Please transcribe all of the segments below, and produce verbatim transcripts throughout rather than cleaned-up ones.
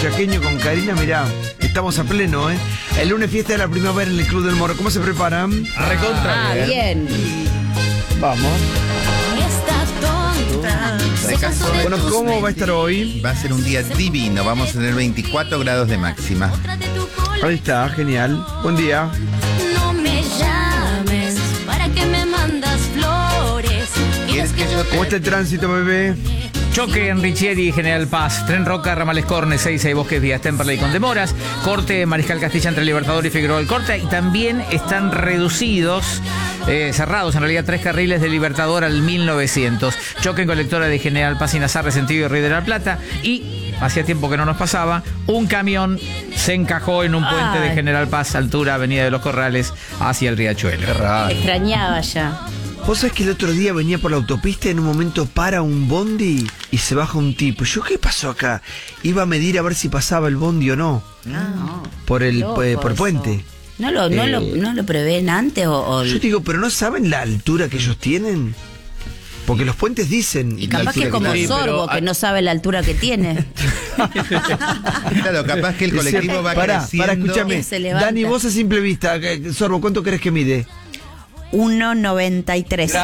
chaqueño con Karina, mirá, estamos a pleno, ¿eh? El lunes fiesta de la primavera en el Club del Morro. ¿Cómo se preparan? A recontra. Ah, bien. Vamos. Se cansó de Bueno, tus ¿cómo va a estar hoy? Va a ser un día divino. Vamos a tener veinticuatro grados de máxima. Ahí está, genial. Buen día. No me llames para que me mandas flores. ¿Quieres que yo te- ¿Cómo está el tránsito, bebé? Choque en Richieri, General Paz, Tren Roca, Ramales Cornes, seis y Bosques, Vías Temperley con demoras, corte Mariscal Castilla entre Libertador y Figueroa del Corte, y también están reducidos, eh, cerrados en realidad, tres carriles de Libertador al mil novecientos. Choque en colectora de General Paz y Nazarre, sentido Río de la Plata, y hacía tiempo que no nos pasaba, un camión se encajó en un puente Ay. de General Paz, altura Avenida de los Corrales, hacia el Riachuelo. Extrañaba ya. Vos sabés que el otro día venía por la autopista y en un momento para un bondi y se baja un tipo. Yo, ¿qué pasó acá? Iba a medir a ver si pasaba el bondi o no. No. Por el, Loco eh, por el eso. puente. ¿No lo, no, Eh, lo, ¿No lo prevén antes o...? o- Yo digo, ¿pero no saben la altura que ellos tienen? Porque los puentes dicen... Y la capaz que altura como tienen. Sorbo, que no sabe la altura que tiene. Claro, capaz que el colectivo va Pará, creciendo. pará, escúchame. Se levanta. Dani, vos a simple vista, eh, Sorbo, ¿cuánto crees que mide? uno noventa y tres.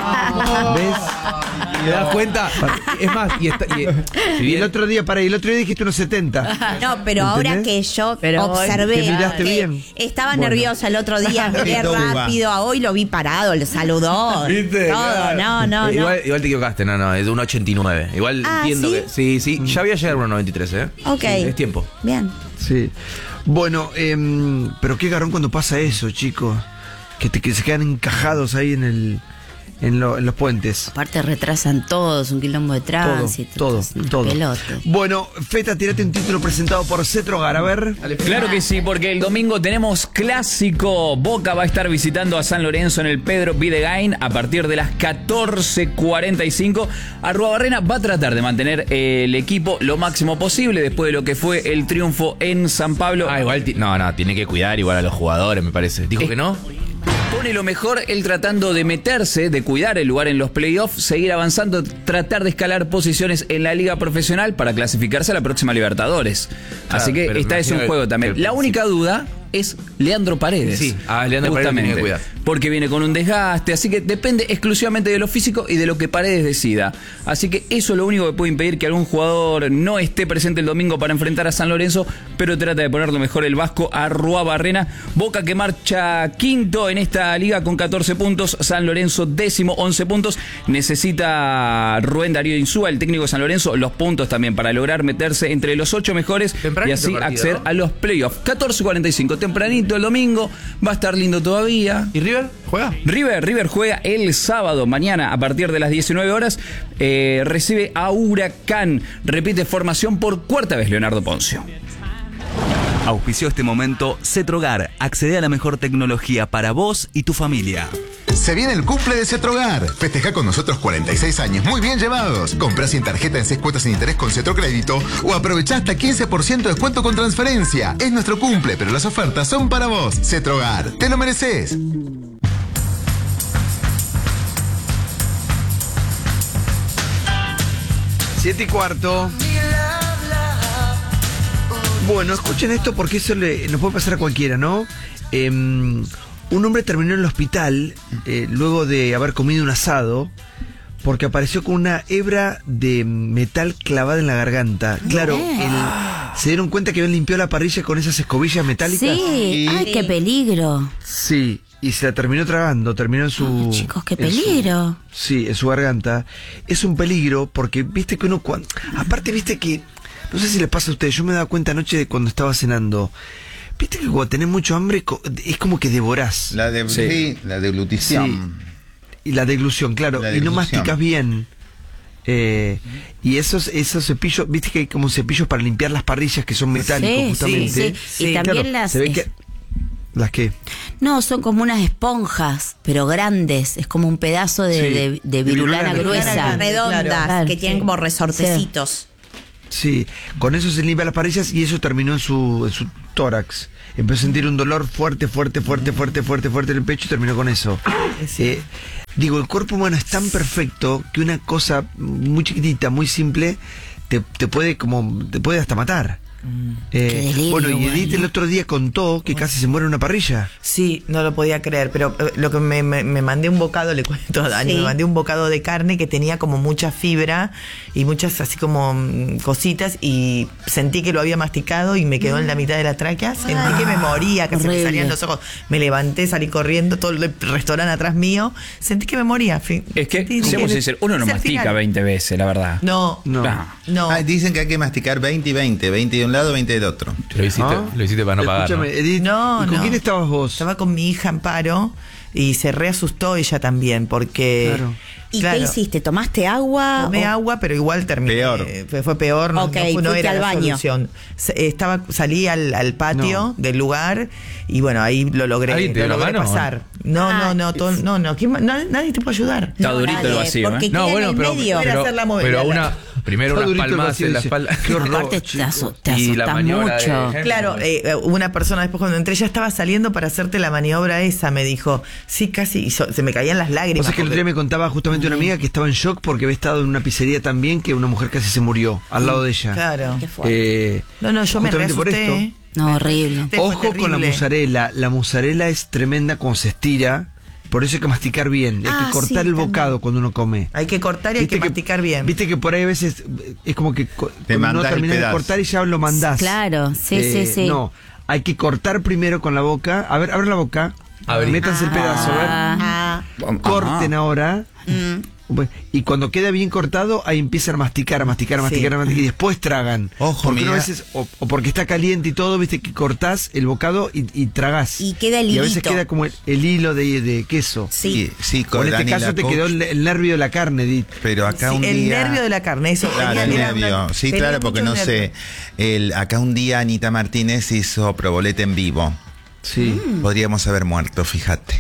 ¿Ves? ¿Te das cuenta? Es más, y, está, y, si Y bien- el otro día, para el otro día dijiste unos setenta. No, pero ahora que ¿Entendés? yo Pero hoy observé te miraste que bien. estaba Bueno. nerviosa el otro día, miré Todo va. rápido, a hoy lo vi parado, le saludó. ¿Viste? Todo, Claro. no, no, Eh, no. igual, igual te equivocaste, no, no, es de un ochenta y nueve. Igual Ah, entiendo ¿sí? que. Sí, sí, ya voy a llegar a uno noventa y tres, ¿eh? Ok. Sí, es tiempo. Bien. Sí. Bueno, em, pero qué garrón cuando pasa eso, chicos. Que, te- que se quedan encajados ahí en el en, lo- en los puentes. Aparte retrasan todos, un quilombo de Todo, tránsito. todo, es un todo. pelote. Bueno, Feta, tirate un título presentado por Cetrogar, a ver. Claro que sí, porque el domingo tenemos clásico. Boca va a estar visitando a San Lorenzo en el Pedro Videgain a partir de las catorce cuarenta y cinco. Arruabarrena va a tratar de mantener el equipo lo máximo posible después de lo que fue el triunfo en San Pablo. Ah, igual. ti- No, no, tiene que cuidar igual a los jugadores, me parece. ¿Dijo Eh, que no? Pone lo mejor él tratando de meterse, de cuidar el lugar en los playoffs, seguir avanzando, tratar de escalar posiciones en la liga profesional para clasificarse a la próxima Libertadores. Claro, Así que pero esta es un imagino juego que- también. que- La única duda es Leandro Paredes. Sí, a Leandro Paredes Justamente, tiene que cuidar. porque viene con un desgaste, así que depende exclusivamente de lo físico y de lo que Paredes decida. Así que eso es lo único que puede impedir que algún jugador no esté presente el domingo para enfrentar a San Lorenzo, pero trata de poner lo mejor el vasco Arruabarrena. Boca que marcha quinto en esta liga con catorce puntos, San Lorenzo décimo, once puntos. Necesita Rubén Darío Insúa, el técnico de San Lorenzo, los puntos también para lograr meterse entre los ocho mejores Tempranito y así partido, acceder ¿no? a los playoffs. catorce cuarenta y cinco, tempranito el domingo, va a estar lindo todavía. ¿Y River? ¿Juega? River, River juega el sábado, mañana a partir de las diecinueve horas, eh, recibe a Huracán, repite formación por cuarta vez Leonardo Poncio. Auspició este momento Cetrogar. Accede a la mejor tecnología para vos y tu familia. Se viene el cumple de Cetrogar. Festeja con nosotros cuarenta y seis años muy bien llevados. Comprá sin tarjeta en seis cuotas sin interés con Cetrocrédito o aprovechá hasta quince por ciento de descuento con transferencia. Es nuestro cumple, pero las ofertas son para vos. Cetrogar, te lo mereces. Siete y cuarto. Bueno, escuchen esto porque eso le, nos puede pasar a cualquiera, ¿no? Eh, un hombre terminó en el hospital eh, luego de haber comido un asado porque apareció con una hebra de metal clavada en la garganta. Claro, el- se dieron cuenta que habían limpiado la parrilla con esas escobillas metálicas. Sí, ay, qué peligro. Sí, y se la terminó tragando, terminó en su... Ay, chicos, qué en su- peligro. sí, en su garganta. Es un peligro porque viste que uno cuando... Aparte viste que... No sé si les pasa a ustedes, yo me he dado cuenta anoche de cuando estaba cenando. Viste que cuando tenés mucho hambre co- es como que devorás. La de, Sí. sí, la deglutición. Y la deglución, claro. La y no deglución. masticas bien. Eh, y esos, esos cepillos, viste que hay como cepillos para limpiar las parrillas que son metálicos Sí, justamente. sí, sí. Y también las- se ve que- ¿Las qué? No, son como unas esponjas, pero grandes. Es como un pedazo de, Sí, de, de de virulana virulana gruesa. grande, Redondas, claro. que tienen como resortecitos. Sí, con eso se limpia las parrillas y eso terminó en su, en su tórax. Empezó a sentir un dolor fuerte, fuerte, fuerte, fuerte, fuerte, fuerte en el pecho y terminó con eso. Eh, digo, el cuerpo humano es tan perfecto que una cosa muy chiquitita, muy simple, te, te puede como te puede hasta matar. Eh, Qué delirio, bueno, y Edith bueno. el otro día contó que casi se muere en una parrilla. Sí, no lo podía creer, pero eh, lo que me, me, me mandé un bocado, le cuento a Dani, Sí. me mandé un bocado de carne que tenía como mucha fibra y muchas así como mm, cositas y sentí que lo había masticado y me quedó en la mitad de la tráquea, sentí que me moría, que se me horrible. salían los ojos, me levanté, salí corriendo, todo el restaurante atrás mío, sentí que me moría. Fin- Es que, sentí seamos que- sinceros, uno no es el mastica final. veinte veces, la verdad. No, No. No. no. Ah, dicen que hay que masticar veinte y veinte, veinte de un lado, veinte del otro. Lo hiciste, ¿Ah? lo hiciste para no pagar. ¿no? Escúchame, Edith, No, ¿y con no. quién estabas vos? Estaba con mi hija Amparo y se reasustó ella también porque... Claro. ¿Y claro, qué hiciste? ¿Tomaste agua? Tomé o- agua, pero igual terminé. Peor. Fue, fue peor, no, Ok, no, fue- no fuiste era al la baño. solución. Se- Estaba, salí al, al patio No. del lugar y bueno, ahí lo logré, ¿Alguien te lo dio la logré mano, pasar. No, Ah, no, no, todo- no, no, ¿quién ma- nadie, nadie te puede ayudar. Está No, durito el nadie, vacío, porque ¿eh? No, queda bueno, en el pero, medio. Era pero, hacer la movida, pero la- una, primero Está unas durito el palmas vacío, en la dice. espalda. Qué horror, Aparte te, chicos. asu- te Y la asustas maniobra de- mucho. Claro, eh, una persona después cuando entré ya estaba saliendo para hacerte la maniobra esa, me dijo, sí, casi, y yo- se me caían las O lágrimas. sea que el otro porque- día me contaba justamente una amiga que estaba en shock porque había estado en una pizzería también que una mujer casi se murió al lado de ella. Claro. Qué fuerte. Eh, No, no, yo me justamente por reasusté. esto. No, horrible. Este fue Ojo con la terrible. mozzarella. La mozzarella es tremenda cuando se estira. Por eso hay que masticar bien. Hay Ah, que cortar sí, el también. bocado cuando uno come. Hay que cortar y hay que, masticar bien. Viste que por ahí a veces eh, es como que co- Te no mandás el terminás de pedazo. cortar y ya lo mandás. Claro, sí, sí, sí. No, hay que cortar primero con la boca. A ver, abran la boca. Abrí. Métanse el pedazo, a ver. Ah, Corten ahora. Bueno, y cuando queda bien cortado, ahí empiezan a masticar, a masticar, a masticar, Sí. a masticar y después tragan. Ojo, porque uno a mirá. veces, o, o porque está caliente y todo, viste que cortás el bocado y, y tragás. Y queda el Y a veces hilito. queda como el, el hilo de, de queso. sí. sí, O con en este Dani caso la te coach, quedó el, el nervio de la carne, Edith. Pero acá Sí, un el día... nervio de la carne, eso. Claro, tenía- el era nervio. una- Sí, tenía claro, porque mucho no nervio. sé. El, acá un día Anita Martínez hizo proboleta en vivo. Sí. Podríamos haber muerto, fíjate.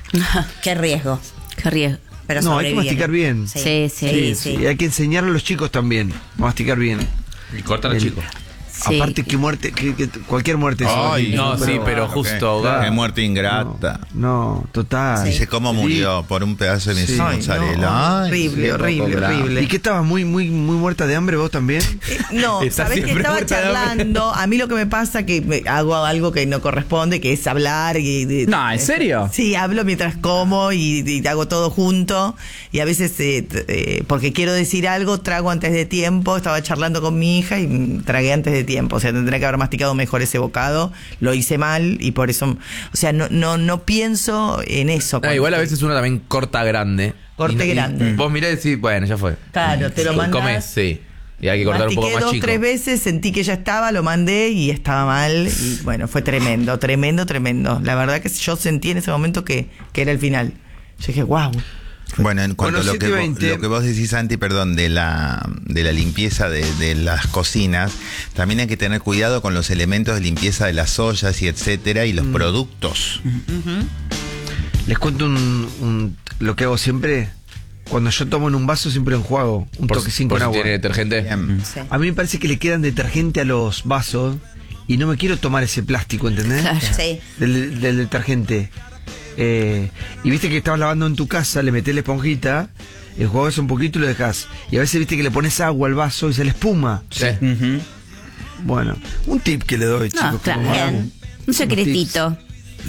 Qué riesgo, qué riesgo. Pero No, hay que sobreviven. masticar bien. Sí, sí, sí. Sí, y hay que enseñarle a los chicos también a masticar bien. Y corta El- chico. Sí. Aparte que muerte, que, que cualquier muerte es Ay, horrible, no, sí, pero claro, justo qué- ahogada. Qué muerte ingrata. No, no, total. Dice cómo murió por un pedazo de Sí. Ay, mozzarella. no, Ay, horrible, qué poco horrible, bravo. horrible. ¿Y qué estabas muy, muy, muy muerta de hambre vos también? Eh, No, Está sabés que siempre estaba muerta de hambre. charlando. A mí lo que me pasa que me hago algo que no corresponde, que es hablar. Y, y- No, ¿en serio? Sí, hablo mientras como y, y hago todo junto. Y a veces, eh, t- eh, porque quiero decir algo, trago antes de tiempo. Estaba charlando con mi hija y mm, tragué antes de tiempo. O sea, tendría que haber masticado mejor ese bocado. Lo hice mal y por eso. O sea, no, no, no pienso en eso. Ah, cuando- igual a veces uno también corta grande. Corte Y no- y grande. Vos mirás y decís, bueno, ya fue. Claro, te lo Sí. mandás. Comés, sí. Y hay que cortar un Mastiqué poco más dos, chico. tres veces, sentí que ya estaba, lo mandé y estaba mal. Y bueno, fue tremendo, tremendo, tremendo. La verdad que yo sentí en ese momento que, que era el final. Yo dije, wow. Bueno, en cuanto Bueno, a lo que, siete y vos, veinte. lo que vos decís, Santi, perdón, de la, de la limpieza de, de las cocinas, también hay que tener cuidado con los elementos de limpieza de las ollas y etcétera, y los Mm. productos. Les cuento un, un- lo que hago siempre. Cuando yo tomo en un vaso siempre lo enjuago. Un Por, toquecín por con si agua. tiene detergente. Bien. Sí. A mí me parece que le quedan detergente a los vasos y no me quiero tomar ese plástico, ¿entendés? Claro. Sí. Del, del detergente. Eh, y viste que estabas lavando en tu casa, le metés la esponjita, enjuagas un poquito y lo dejas. Y a veces viste que le pones agua al vaso y se le espuma. Sí. Ujú. Bueno, un tip que le doy, chicos. No, claro, como bien. hago. Un secretito.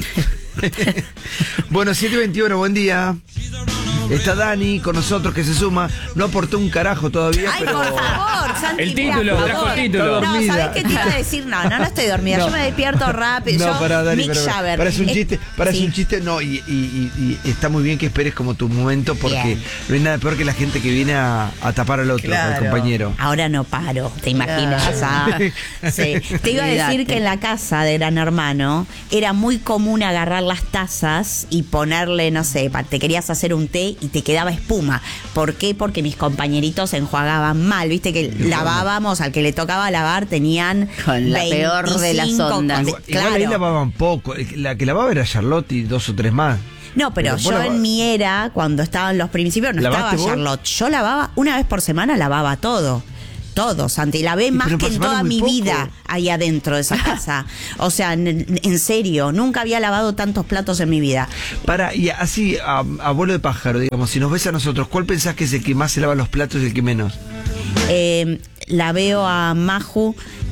Bueno, siete veintiuno, buen día. Está Dani con nosotros que se suma. No aportó un carajo todavía, Ay, pero. por favor, Santi. El mira, título, por trajo favor. el título. No, Dormida. ¿sabés qué te iba a decir? No, no, no estoy dormida. No. Yo me despierto rápido. No, Yo, para Dani, Mick para, Jagger. para, es un Es- chiste, para es sí. un chiste, no, y, y- y- y está muy bien que esperes como tu momento porque Bien. no hay nada peor que la gente que viene a, a tapar al otro, Claro. al compañero. Ahora no paro, te imaginas. ah. Sí. Te iba a decir Olvídate. que en la casa de Gran Hermano era muy común agarrar las tazas y ponerle, no sé, pa- te querías hacer un té y te quedaba espuma. ¿Por qué? Porque mis compañeritos enjuagaban mal. Viste que lavábamos, al que le tocaba lavar tenían Con la peor de las veinticinco ondas. con- Igual, igual ahí claro. lavaban poco. La que lavaba era Charlotte y dos o tres más. No, pero Pero yo vos lava- en mi era, cuando estaban los principios, no ¿Lavaste estaba vos? Charlotte. Yo lavaba, una vez por semana lavaba todo. Todo, Santi. Lavé Y más pero que por en semana toda muy mi poco. vida ahí adentro de esa casa. O sea, en, en serio, nunca había lavado tantos platos en mi vida. Para, y así, a, a vuelo de pájaro, digamos, si nos ves a nosotros, ¿cuál pensás que es el que más se lava los platos y el que menos? Eh, la veo a Maju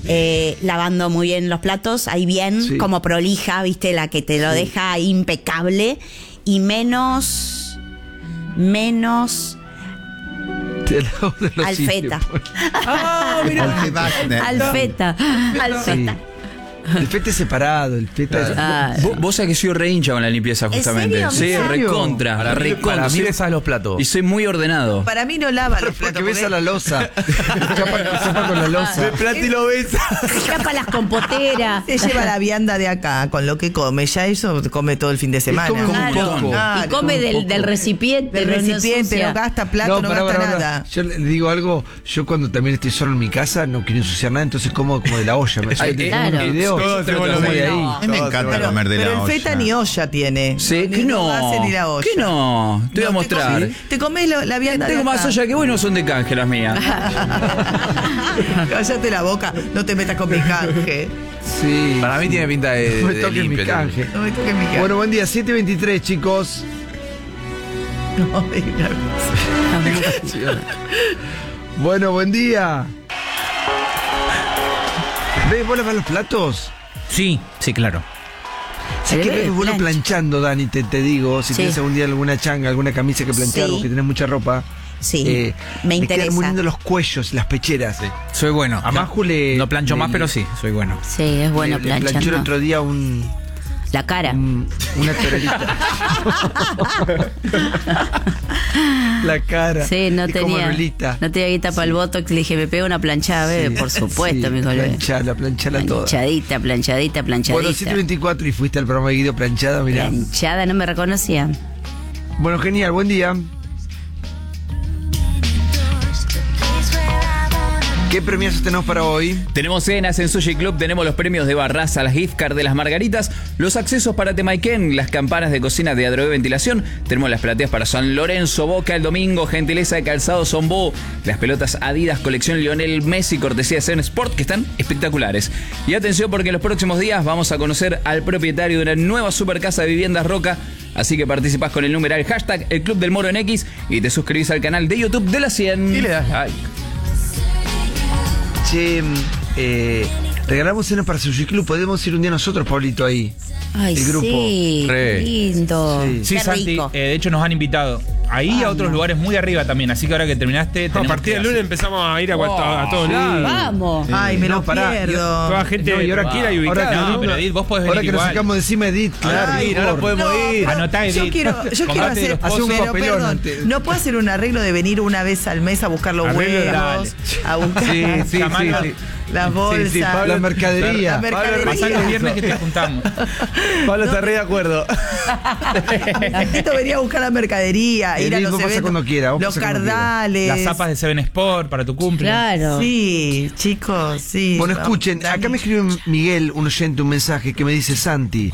eh, lavando muy bien los platos, ahí bien, Sí. como prolija, viste, la que te lo Sí. deja impecable, y menos, menos Te lavo de los alfeta. sitios. Ah, mira. Alfeta, alfeta. Sí. El feta es separado, el feta es... Ah, Vos, vos sabés que soy re hincha con la limpieza, justamente. serio? Sí, ¿En serio? recontra. Para mí, recontra. para mí Soy- besás los platos. Y soy muy ordenado. Para mí no lava los Porque platos. ves a la losa. Chapa, chapa con la losa. Plata y lo besa. Chapa las compoteras. Se lleva la vianda de acá con lo que come, ya eso come todo el fin de semana. come un Claro. poco. Y come del, del recipiente, Del no- no recipiente, ensucia. no gasta plato, no, pará, gasta pará, pará. nada. Yo le digo algo, yo cuando también estoy solo en mi casa no quiero ensuciar nada, entonces como como de la olla. Me Ay, te claro. pongo un video, Todos hacemos lo como de mismo. ahí. A mí me encanta Pero, comer de pero la el olla. feta ni olla tiene. Sí, Ni que no. base ni la olla. Que no. Te voy a No, mostrar. comes- Te comes lo- la vianda Tengo de más acá. olla que vos y no son de canje las mías. Cállate la boca, no te metas con mi canje. Sí. Para mí tiene pinta de, No me de toques mi limpio. canje. No me toques mi canje. Bueno, buen día, siete veintitrés, chicos. No, mira. Bueno, buen día. ¿Ves? ¿Vos lavás los platos? Sí, sí, claro. Si Se que ve, ves bueno plancha. planchando, Dani, te, te digo. Si Sí. tienes algún día alguna changa, alguna camisa que planchar Sí. o que tenés mucha ropa. Sí, eh, me quedan interesa. muy lindos los cuellos, las pecheras. Soy bueno. A Maju le- No plancho le- más, pero sí, soy bueno. Sí, es bueno Le- le planchó el planchando. otro día un, La cara. un- una torerita. La cara. Sí, no Es como tenía. Anuelita. No tenía guita para el botox. Le dije, me pego una planchada, bebé. Por supuesto, Sí, mi colega. Planchala, planchala toda. Planchadita, planchadita, planchadita. Bueno, siete veinticuatro y fuiste al programa de Guido planchada, mirá. Planchada, no me reconocían. Bueno, genial, buen día. ¿Qué premios tenemos para hoy? Tenemos cenas en Sushi Club, tenemos los premios de Barraza, las gift cards de las Margaritas, los accesos para Temaiken, las campanas de cocina de Adrogué Ventilación, tenemos las plateas para San Lorenzo, Boca el domingo, gentileza de Calzado Sombó, las pelotas Adidas colección Lionel Messi, cortesía de Seven Sport, que están espectaculares. Y atención porque en los próximos días vamos a conocer al propietario de una nueva super casa de viviendas Roca, así que participás con el numeral hashtag El Club del Moro en X y te suscribís al canal de YouTube de la cien. Y le das like. Che, eh, regalamos cenas para Sushi Club. Podemos ir un día nosotros, Pablito, ahí. Ay, El grupo. sí. Re. Lindo. Sí. Sí, Qué Santi, rico. eh, de hecho nos han invitado ahí a otros lugares muy arriba también, así que ahora que terminaste A tenemos partir que del lunes hacer- empezamos a ir a, a, a todos Sí. lados. Vamos. Ay, me No, lo pará, pierdo. Toda gente No, y ahora- tranquila y ahora ubicada. que- No, ¿no? pero Edith, vos podés Ahora venir que nos igual. sacamos de encima, Edith, claro. Ay, no por- nos podemos No, ir. pero Anotá, yo Edith. quiero, yo quiero Comprate hacer, los Hace un pero, papelón perdón, antes. no puedo hacer un arreglo de venir una vez al mes a buscar los Arreglo, huevos, dale. a buscar Sí, sí, sí, Camalo. sí. las bolsas, Sí, sí, Pablo- La mercadería. la mercadería. Pasá los viernes que te juntamos. Pablo está re de acuerdo. Necesito venir a buscar la mercadería, ir a Edith, los vos pasá eventos, cuando quiera, vos los pasá cuando quiera. cardales. Las zapas de Seven Sport para tu cumple. Claro. Sí, chicos, sí. Bueno, Vamos, escuchen, Dani. acá me escribe Miguel, un oyente, un mensaje que me dice, Santi,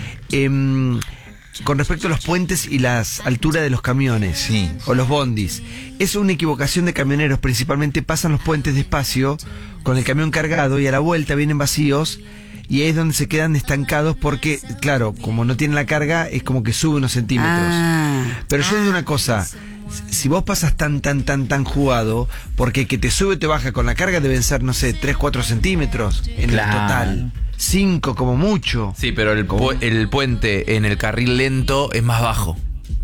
em, con respecto a los puentes y las alturas de los camiones, Sí. o los bondis, es una equivocación de camioneros, principalmente pasan los puentes despacio, con el camión cargado, y a la vuelta vienen vacíos, y ahí es donde se quedan estancados porque, claro, como no tienen la carga, es como que sube unos centímetros. Ah. Pero yo digo una cosa, si vos pasas tan, tan, tan, tan jugado, porque el que te sube o te baja con la carga deben ser, no sé, tres, cuatro centímetros en Claro. el total. cinco como mucho. Sí, pero el, pu- el puente en el carril lento es más bajo.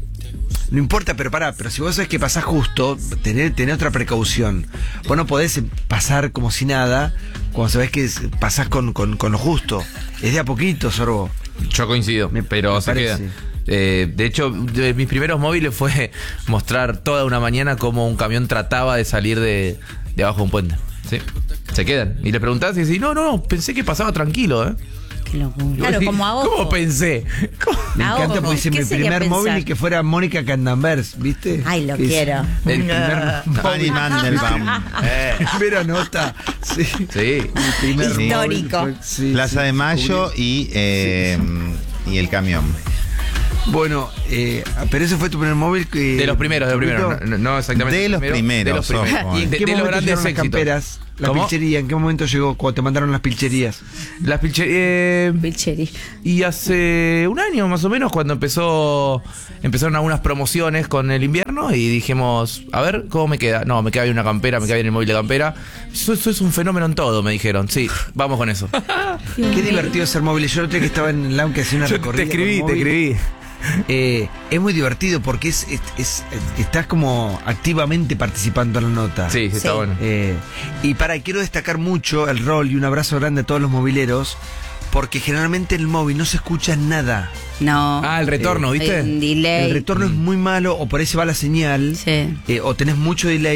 No importa, pero pará, pero si vos sabés que pasás justo, tener, tener otra precaución. Vos no podés eh, pasar como si nada, cuando sabés que es- pasás con, con, con lo justo. Es de a poquito, Sorbo. Yo coincido, Me- pero me se parece. queda. Eh, de hecho, de mis primeros móviles fue mostrar toda una mañana cómo un camión trataba de salir de, de abajo de un puente. Sí, se quedan. Y le preguntás y decís, no, no, no, pensé que pasaba tranquilo, ¿eh? Qué locura. Y vos Claro, decís, como a ojo. ¿Cómo pensé? ¿Cómo? Me Ah, encanta ojo. porque dice ¿Qué mi sería primer pensar? móvil y que fuera Mónica Candanvers, ¿viste? Ay, lo Que es- quiero. El primer Fanny Mandelbaum. Eh, Primera nota. Sí. sí. Mi primer Sí. Histórico. móvil fue- sí, Plaza sí, de Mayo descubrí. y, eh, y el camión. Bueno, eh, pero ese fue tu primer móvil que. De los primeros, de los primeros. No, no exactamente. De los primero, primeros, de los primeros. ojo. ¿Y en De, qué de los momento grandes llegaron las éxitos. camperas? La ¿Cómo? pilchería, ¿en qué momento llegó cuando te mandaron las pilcherías? Las pilcherías. Eh, Pilchería. y hace un año más o menos, cuando empezó empezaron algunas promociones con el invierno y dijimos, a ver, ¿cómo me queda? No, me queda bien una campera, me queda bien el móvil de campera. Eso, eso es un fenómeno en todo, me dijeron. Sí, vamos con eso. Qué divertido ser móvil. Yo el otro día que estaba en la que hacía una Yo recorrida te escribí, con te móvil. escribí. Eh, es muy divertido porque es, es, es- estás como activamente participando en la nota. Sí, sí, está Sí. bueno. Eh, y para, quiero destacar mucho el rol y un abrazo grande a todos los mobileros, porque generalmente en el móvil no se escucha nada. No. Ah, el retorno, Hay ¿viste? un delay. El retorno es muy malo, o por ahí se va la señal, Sí. eh, o tenés mucho delay.